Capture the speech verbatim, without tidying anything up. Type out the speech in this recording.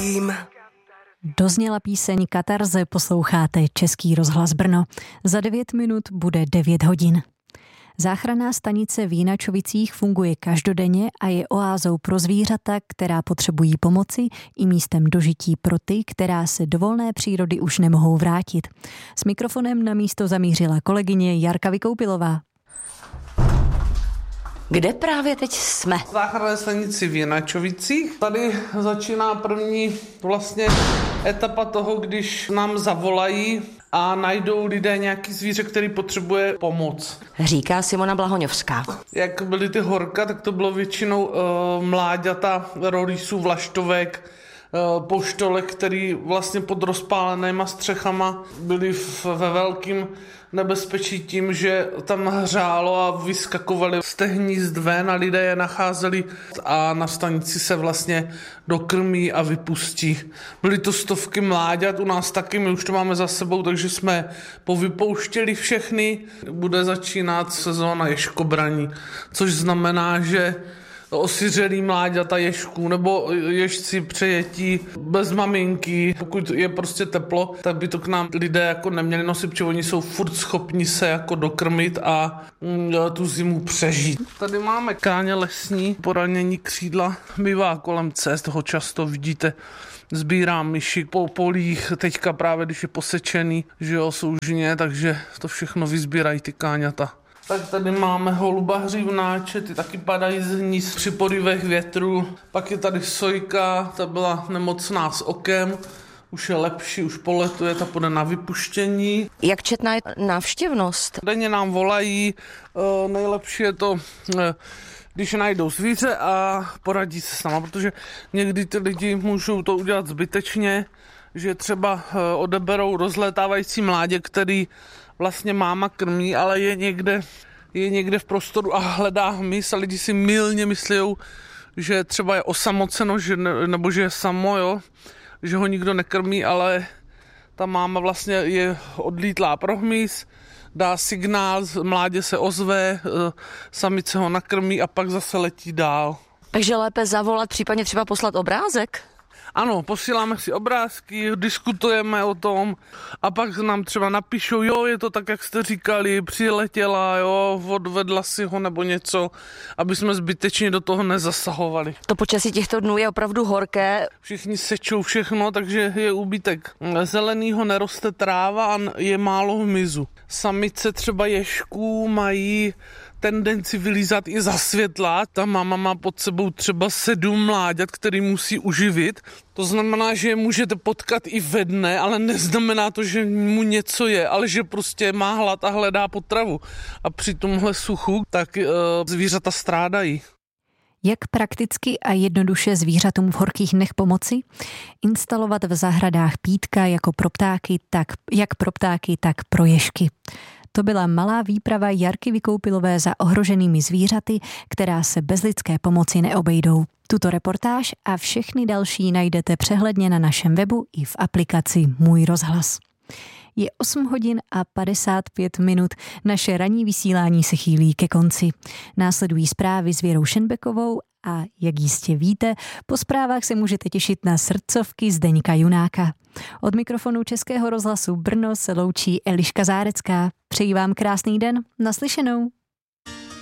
vím. Dozněla píseň Katarze, posloucháte Český rozhlas Brno. Za devět minut bude devět hodin. Záchranná stanice v Jinačovicích funguje každodenně a je oázou pro zvířata, která potřebují pomoci, i místem dožití pro ty, která se do volné přírody už nemohou vrátit. S mikrofonem na místo zamířila kolegyně Jarka Vykoupilová. Kde právě teď jsme? V záchranné stanici v Jinačovicích. Tady začíná první vlastně etapa toho, když nám zavolají a najdou lidé nějaký zvíře, který potřebuje pomoc. Říká Simona Blahoňovská. Jak byly ty horka, tak to bylo většinou uh, mláďata, rorýsů, vlaštovek, uh, poštolek, který vlastně pod rozpálenýma střechama byli v, ve velkým nebezpečí tím, že tam hřálo a vyskakovali z těch hnízd ven a lidé je nacházeli a na stanici se vlastně dokrmí a vypustí. Byly to stovky mláďat, u nás taky, my už to máme za sebou, takže jsme povypouštěli všechny. Bude začínat sezóna ježkobraní, což znamená, že osiřelý mláďata ježků nebo ježci přejetí bez maminky. Pokud je prostě teplo, tak by to k nám lidé jako neměli nosit, protože oni jsou furt schopni se jako dokrmit a mm, tu zimu přežít. Tady máme káně lesní, poranění křídla bývá kolem cest, toho často vidíte. Sbírám myši po polích, teďka právě když je posečený, že jo, soužně, takže to všechno vysbírají ty káňata. Tak tady máme holuba hřivnáče, ty taky padají z hnízd při porivech větru. Pak je tady sojka, ta byla nemocná s okem, už je lepší, už poletuje, ta půjde na vypuštění. Jak četná je návštěvnost? Denně nám volají, nejlepší je to, když najdou zvíře a poradí se s náma, protože někdy ty lidi můžou to udělat zbytečně, že třeba odeberou rozlétávající mládě, který vlastně máma krmí, ale je někde, je někde v prostoru a hledá hmyz a lidi si mylně myslí, že třeba je osamoceno, že ne, nebo že je samo, jo, že ho nikdo nekrmí, ale ta máma vlastně je odlítlá pro hmyz, dá signál, mládě se ozve, samice ho nakrmí a pak zase letí dál. Takže lépe zavolat, případně třeba poslat obrázek? Ano, posíláme si obrázky, diskutujeme o tom a pak nám třeba napíšou, jo, je to tak, jak jste říkali, přiletěla, jo, odvedla si ho nebo něco, aby jsme zbytečně do toho nezasahovali. To počasí těchto dnů je opravdu horké. Všichni sečou všechno, takže je úbytek zelenýho, neroste tráva a je málo hmyzu. Samice třeba ježků mají tendenci vylízat i za světla. Ta máma má pod sebou třeba sedm mláďat, který musí uživit. To znamená, že je můžete potkat i ve dne, ale neznamená to, že mu něco je, ale že prostě má hlad a hledá potravu. A při tomhle suchu tak e, zvířata strádají. Jak prakticky a jednoduše zvířatům v horkých dnech pomoci? Instalovat v zahradách pítka jako pro ptáky, tak, jak pro ptáky, tak pro ježky. To byla malá výprava Jarky Vykoupilové za ohroženými zvířaty, která se bez lidské pomoci neobejdou. Tuto reportáž a všechny další najdete přehledně na našem webu i v aplikaci Můj rozhlas. Je osm hodin a padesát pět minut. Naše ranní vysílání se chýlí ke konci. Následují zprávy s Věrou Šenbekovou a, jak jistě víte, po zprávách se můžete těšit na srdcovky Zdeňka Junáka. Od mikrofonu Českého rozhlasu Brno se loučí Eliška Zárecká. Přeji vám krásný den, naslyšenou.